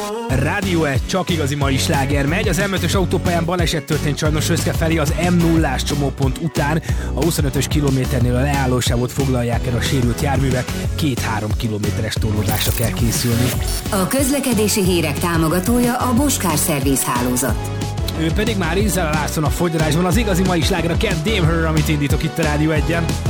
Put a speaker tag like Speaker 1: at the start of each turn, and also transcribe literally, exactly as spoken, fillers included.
Speaker 1: Rádió egy, csak igazi mai sláger megy. Az em ötös autópályán baleset történt sajnos Röszke felé az em nullás csomópont után. A huszonötös kilométernél a leállósávot foglalják el a sérült járművek. Két-három kilométeres torlódásra kell készülni.
Speaker 2: A közlekedési hírek támogatója a Bosch Car Service hálózat.
Speaker 1: Ő pedig már Izzel Larson a fogyarásban, az igazi mai sláger a Can't Damn Her, amit indítok itt a Rádió egyen.